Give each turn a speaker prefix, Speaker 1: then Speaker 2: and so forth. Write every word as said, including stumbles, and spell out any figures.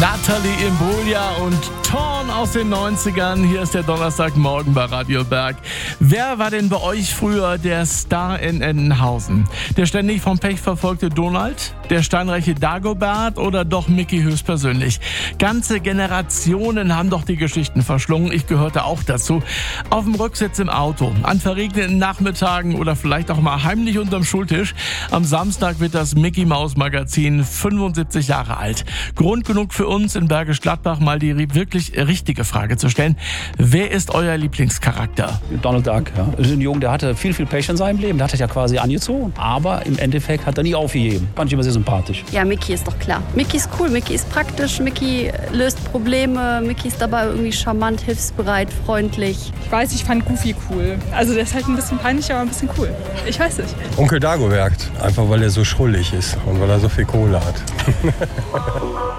Speaker 1: Natalie Imbruglia und Torn aus den neunzigern. Hier ist der Donnerstagmorgen bei Radio Berg. Wer war denn bei euch früher der Star in Entenhausen? Der ständig vom Pech verfolgte Donald? Der steinreiche Dagobert oder doch Mickey höchstpersönlich? Ganze Generationen haben doch die Geschichten verschlungen. Ich gehörte auch dazu. Auf dem Rücksitz im Auto, an verregneten Nachmittagen oder vielleicht auch mal heimlich unterm Schultisch. Am Samstag wird das Mickey Maus Magazin fünfundsiebzig Jahre alt. Grund genug für uns in Bergisch Gladbach mal die wirklich richtige Frage zu stellen. Wer ist euer Lieblingscharakter?
Speaker 2: Donald Duck, ja. Das ist ein Junge, der hatte viel, viel Pech in seinem Leben. Der hat es ja quasi angezogen. Aber im Endeffekt hat er nie aufgegeben. Fand ich immer sehr sympathisch.
Speaker 3: Ja, Mickey ist doch klar. Mickey ist cool, Mickey ist praktisch, Mickey löst Probleme, Mickey ist dabei irgendwie charmant, hilfsbereit, freundlich.
Speaker 4: Ich weiß, ich fand Goofy cool. Also der ist halt ein bisschen peinlich, aber ein bisschen cool. Ich weiß nicht.
Speaker 5: Onkel Dagobert, einfach weil er so schrullig ist und weil er so viel Kohle hat.